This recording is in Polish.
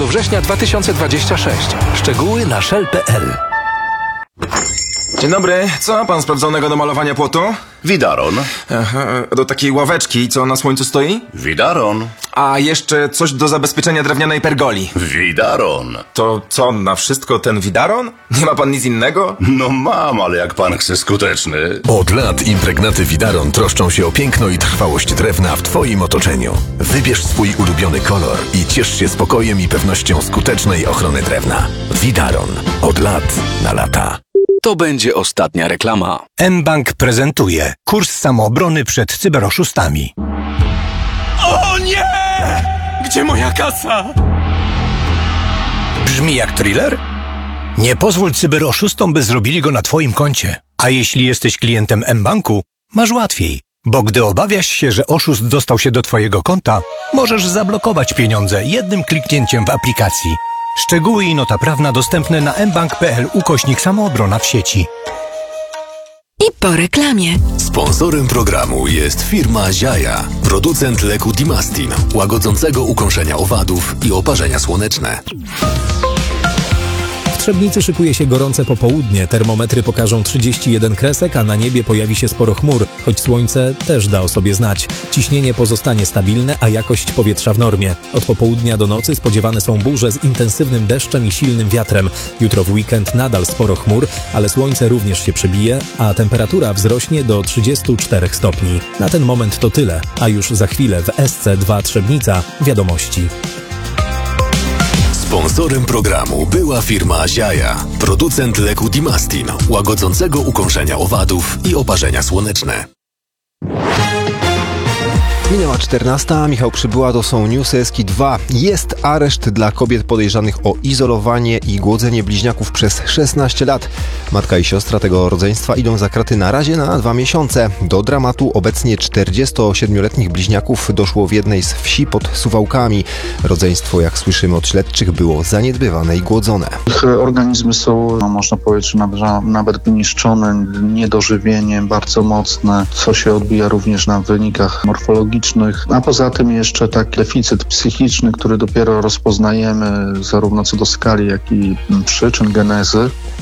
września 2026. Szczegóły na shell.pl. Dzień dobry, co pan sprawdzonego do malowania płotu? Widaron. Aha, do takiej ławeczki, co na słońcu stoi? Widaron. A jeszcze coś do zabezpieczenia drewnianej pergoli. Widaron. To co, na wszystko ten widaron? Nie ma pan nic innego? No mam, ale jak pan chce skuteczny. Od lat impregnaty Widaron troszczą się o piękno i trwałość drewna w Twoim otoczeniu. Wybierz swój ulubiony kolor i ciesz się spokojem i pewnością skutecznej ochrony drewna. Widaron. Od lat na lata. To będzie ostatnia reklama. mBank prezentuje kurs samoobrony przed cyberoszustami. O nie! Gdzie moja kasa? Brzmi jak thriller? Nie pozwól cyberoszustom, by zrobili go na Twoim koncie. A jeśli jesteś klientem mBanku, masz łatwiej. Bo gdy obawiasz się, że oszust dostał się do Twojego konta, możesz zablokować pieniądze jednym kliknięciem w aplikacji. Szczegóły i nota prawna dostępne na mbank.pl/samoobrona w sieci. I po reklamie. Sponsorem programu jest firma Ziaja, producent leku Dimastin, łagodzącego ukąszenia owadów i oparzenia słoneczne. W Trzebnicy szykuje się gorące popołudnie. Termometry pokażą 31 kresek, a na niebie pojawi się sporo chmur, choć słońce też da o sobie znać. Ciśnienie pozostanie stabilne, a jakość powietrza w normie. Od popołudnia do nocy spodziewane są burze z intensywnym deszczem i silnym wiatrem. Jutro w weekend nadal sporo chmur, ale słońce również się przebije, a temperatura wzrośnie do 34 stopni. Na ten moment to tyle, a już za chwilę w SC2 Trzebnica wiadomości. Sponsorem programu była firma Ziaja, producent leku Dimastin, łagodzącego ukąszenia owadów i oparzenia słoneczne. Minęła 14. Michał Przybyła, to są newsy SK2. Jest areszt dla kobiet podejrzanych o izolowanie i głodzenie bliźniaków przez 16 lat. Matka i siostra tego rodzeństwa idą za kraty na razie na 2 miesiące. Do dramatu obecnie 47-letnich bliźniaków doszło w jednej z wsi pod Suwałkami. Rodzeństwo, jak słyszymy od śledczych, było zaniedbywane i głodzone. Ich organizmy są, można powiedzieć, nawet wyniszczone, niedożywienie bardzo mocne, co się odbija również na wynikach morfologicznych. A poza tym jeszcze taki deficyt psychiczny, który dopiero rozpoznajemy zarówno co do skali, jak i przyczyn, genezy.